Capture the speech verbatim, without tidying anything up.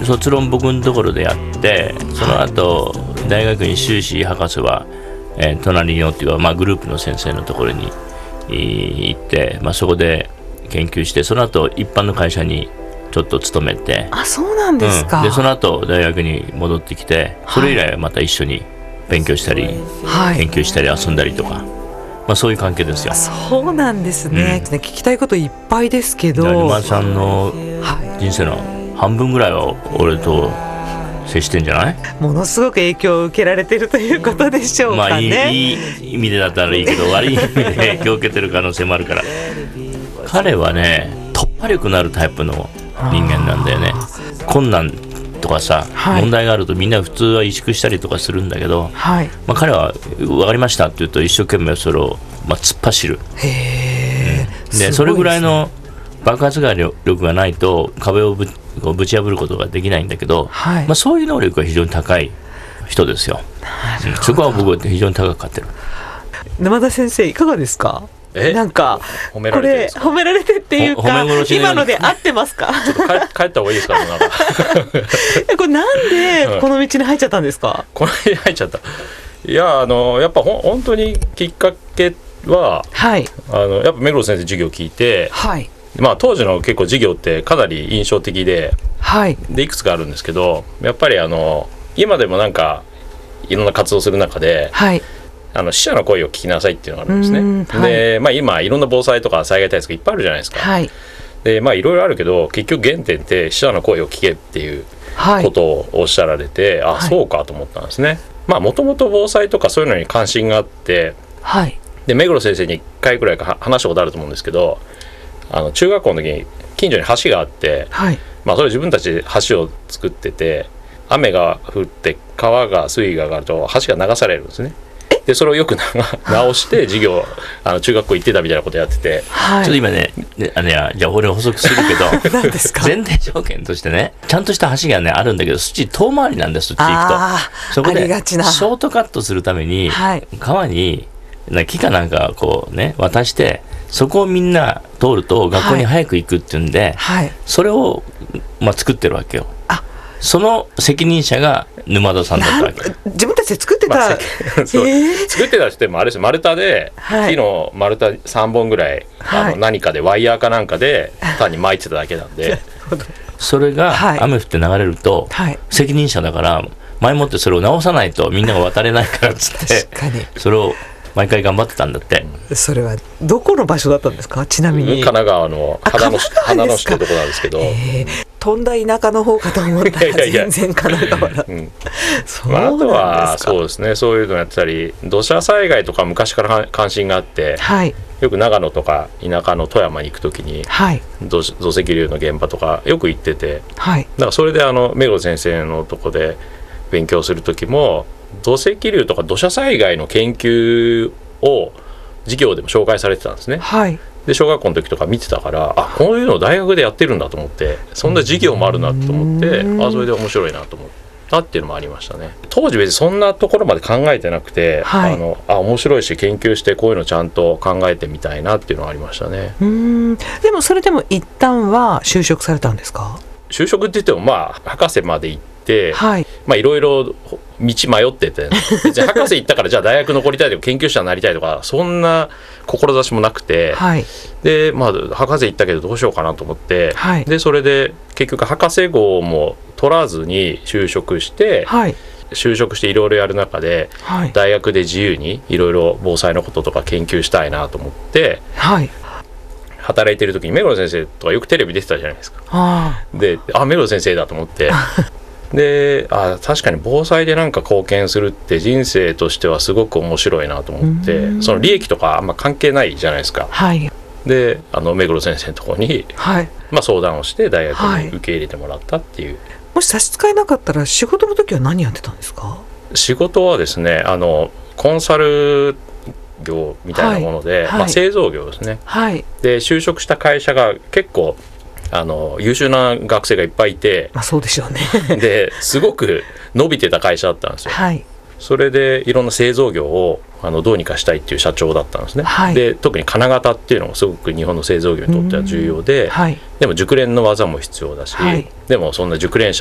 卒論僕のところでやって、その後大学に修士博士は、えー、隣のっていうか、まあ、グループの先生のところに行って、まあ、そこで研究して、その後一般の会社にちょっと勤めて、 あ、そうなんですか、 うん、でその後大学に戻ってきて、それ以来また一緒に勉強したり、はい、研究したり遊んだりとか、まあ、そういう関係ですよ。 そうなんですね、うん、聞きたいこといっぱいですけど、 沼田さんの人生の半分ぐらいは俺と接してんじゃない？ ものすごく影響を受けられているということでしょうかね。 まあ、いい、いい意味でだったらいいけど、悪い意味で影響を受けてる可能性もあるから。彼はね、突破力のあるタイプの人間なんだよね。困難とかさ、はい、問題があるとみんな普通は萎縮したりとかするんだけど、はい、まあ、彼は分かりましたって言うと一生懸命それを、まあ、突っ走る。へー、うん、でそれぐらいの爆発力がないと壁を ぶ, ぶち破ることができないんだけど、はい、まあ、そういう能力が非常に高い人ですよ。うん、そこは僕は非常に高く買ってる。 沼田先生いかがですか？え、なんか褒められてるんですか？ これ褒められてっていうか、今ので合ってますか？ ちょっと帰, 帰った方がいいですか？なんかこれなんでこの道に入っちゃったんですか？ この道に入っちゃった。いや、あのやっぱほ本当にきっかけは、はい、あのやっぱ目黒先生授業を聞いて、はい、まあ、当時の結構授業ってかなり印象的で、はい、でいくつかあるんですけど、やっぱりあの今でもなんかいろんな活動する中で、はい、あの死者の声を聞きなさいっていうのがあるんですね。で、まあ、今いろんな防災とか災害対策いっぱいあるじゃないですか。はい、で、まあ、いろいろあるけど結局原点って死者の声を聞けっていうことをおっしゃられて、はい、あ、そうかと思ったんですね。まあ、もともと防災とかそういうのに関心があって、はい、で目黒先生にいっかいくらいか話したことあると思うんですけど、あの中学校の時に近所に橋があって、はい、まあ、それ自分たちで橋を作ってて、雨が降って川が水位が上がると橋が流されるんですね。でそれをよく直して授業あの中学校行ってたみたいなことやってて、 はい、ちょっと今ね、あのやじゃあ俺補足するけど何ですか？ 前提条件としてね、ちゃんとした橋がねあるんだけど、そっち遠回りなんです。そっち行くとそこでショートカットするために、はい、川に木かなんかこうね渡して、そこをみんな通ると学校に早く行くっていうんで、はいはい、それを、まあ、作ってるわけよ。あ、その責任者が沼田さんだったわけ。 自分たちで作ってた、まあそう、えー、作ってた人もあれですよ、丸太で、はい、木の丸太さんぼんぐらい、はい、あの何かでワイヤーかなんかで単に巻いてただけなんでそれが雨降って流れると、はい、責任者だから前もってそれを直さないとみんなが渡れないからっつって確かにそれを毎回頑張ってたんだって。 それはどこの場所だったんですか？ちなみに神奈川の花の花の市ってとこなんですけど、えー、 飛んだ田舎の方かと思ったら全然神奈川だ。うん、 そうなんですか。まあ、あとはそうですね、そういうのやってたり、土砂災害とか昔から関心があって、はい、よく長野とか田舎の富山に行くときに、はい、土, 土石流の現場とかよく行ってて、はい、だからそれであの目黒先生のとこで勉強するときも土石流とか土砂災害の研究を授業でも紹介されてたんですね。はい、で小学校の時とか見てたから、あ、こういうのを大学でやってるんだと思って、そんな授業もあるなと思って、あ、それで面白いなと思ったっていうのもありましたね。当時別にそんなところまで考えてなくて、はい、あのあ面白いし研究してこういうのちゃんと考えてみたいなっていうのはありましたね。 うーん、でもそれでも一旦は就職されたんですか？ 就職って言ってもまあ博士まで行って、はい、まあいろいろ道迷ってて、別に博士行ったからじゃあ大学残りたいとか研究者になりたいとかそんな志もなくて、はい、でまあ博士行ったけどどうしようかなと思って、はい、でそれで結局博士号も取らずに就職して、はい、就職していろいろやる中で、はい、大学で自由にいろいろ防災のこととか研究したいなと思って、はい、働いてる時に目黒先生とかよくテレビ出てたじゃないですか。あであ目黒先生だと思ってであ確かに防災でなんか貢献するって人生としてはすごく面白いなと思って、その利益とかあんま関係ないじゃないですか。はい、であの目黒先生のところに、はいまあ、相談をして大学に受け入れてもらったっていう、はい、 もし差し支えなかったら仕事の時は何やってたんですか？ 仕事はですね、あのコンサル業みたいなもので、はいはいまあ、製造業ですね。はい、で就職した会社が結構あの優秀な学生がいっぱいいて、 まあ、そうでしょうねですごく伸びてた会社だったんですよ。はい、それでいろんな製造業をあのどうにかしたいっていう社長だったんですね。はい、で特に金型っていうのもすごく日本の製造業にとっては重要で、はい、でも熟練の技も必要だし、はい、でもそんな熟練者